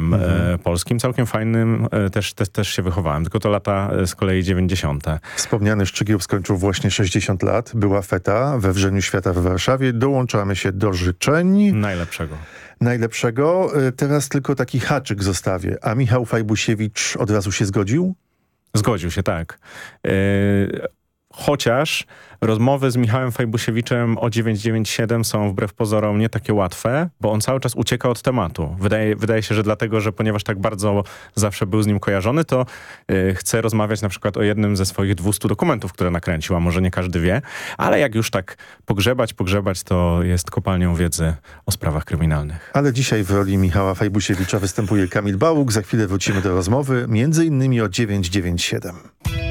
filmem polskim, całkiem fajnym, też się wychowałem, tylko to lata z kolei 90. Wspomniany Szczygieł skończył właśnie 60 lat. Była feta we Wrzeniu Świata w Warszawie. Dołączamy się do życzeń. Najlepszego. Teraz tylko taki haczyk zostawię. A Michał Fajbusiewicz od razu się zgodził? Zgodził się, tak. Chociaż rozmowy z Michałem Fajbusiewiczem o 997 są wbrew pozorom nie takie łatwe, bo on cały czas ucieka od tematu. Wydaje się, że dlatego, że ponieważ tak bardzo zawsze był z nim kojarzony, to chce rozmawiać na przykład o jednym ze swoich 200 dokumentów, które nakręcił, a może nie każdy wie, ale jak już tak pogrzebać, to jest kopalnią wiedzy o sprawach kryminalnych. Ale dzisiaj w roli Michała Fajbusiewicza występuje Kamil Bałuk. Za chwilę wrócimy do rozmowy, między innymi o 997.